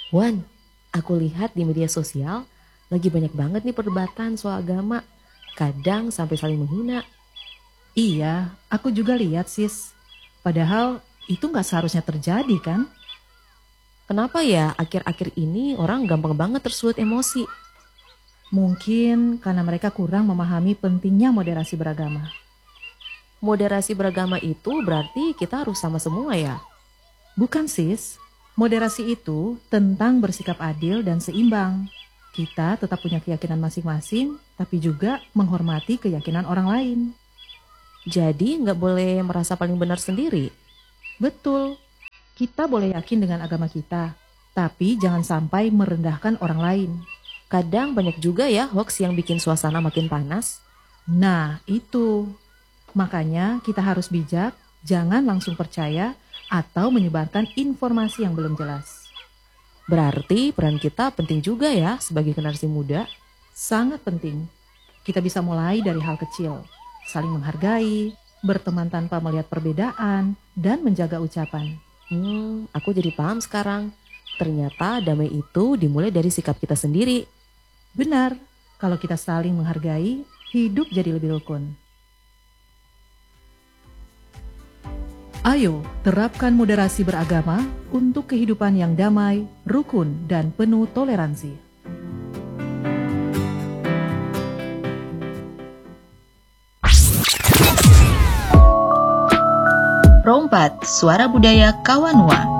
Wan, aku lihat di media sosial lagi banyak banget nih perdebatan soal agama. Kadang sampai saling menghina. Iya, aku juga lihat sis. Padahal itu nggak seharusnya terjadi kan? Kenapa ya akhir-akhir ini orang gampang banget tersulut emosi? Mungkin karena mereka kurang memahami pentingnya moderasi beragama. Moderasi beragama itu berarti kita harus sama semua ya? Bukan sis, moderasi itu tentang bersikap adil dan seimbang. Kita tetap punya keyakinan masing-masing, tapi juga menghormati keyakinan orang lain. Jadi nggak boleh merasa paling benar sendiri. Betul, kita boleh yakin dengan agama kita, tapi jangan sampai merendahkan orang lain. Kadang banyak juga ya hoax yang bikin suasana makin panas. Nah, itu. Makanya kita harus bijak, jangan langsung percaya atau menyebarkan informasi yang belum jelas. Berarti peran kita penting juga ya sebagai generasi muda. Sangat penting. Kita bisa mulai dari hal kecil, saling menghargai, berteman tanpa melihat perbedaan, dan menjaga ucapan. Aku jadi paham sekarang. Ternyata damai itu dimulai dari sikap kita sendiri. Benar, kalau kita saling menghargai, hidup jadi lebih rukun. Ayo, terapkan moderasi beragama untuk kehidupan yang damai, rukun, dan penuh toleransi. Rompat, Suara Budaya Kawanua.